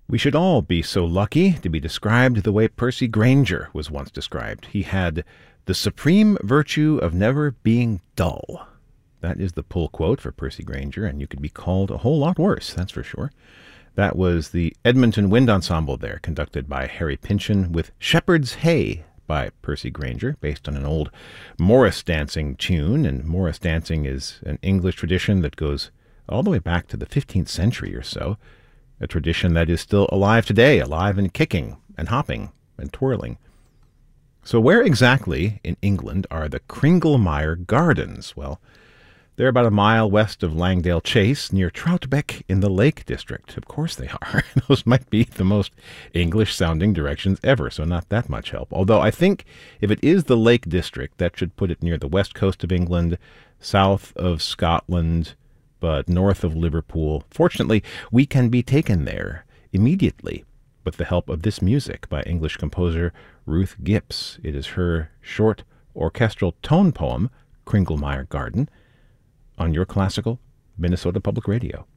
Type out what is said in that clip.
We should all be so lucky to be described the way Percy Grainger was once described. He had the supreme virtue of never being dull. That is the pull quote for Percy Grainger, and you could be called a whole lot worse, that's for sure. That was the Edmonton Wind Ensemble there, conducted by Harry Pynchon, with Shepherd's Hay by Percy Grainger, based on an old Morris dancing tune. And Morris dancing is an English tradition that goes all the way back to the 15th century or so. A tradition that is still alive today, alive and kicking and hopping and twirling. So where exactly in England are the Kringlemire Gardens? Well, they're about a mile west of Langdale Chase, near Troutbeck in the Lake District. Of course they are. Those might be the most English-sounding directions ever, so not that much help. Although I think if it is the Lake District, that should put it near the west coast of England, south of Scotland, but north of Liverpool. Fortunately, we can be taken there immediately with the help of this music by English composer Ruth Gipps. It is her short orchestral tone poem, Kringlemire Garden, on your classical Minnesota Public Radio.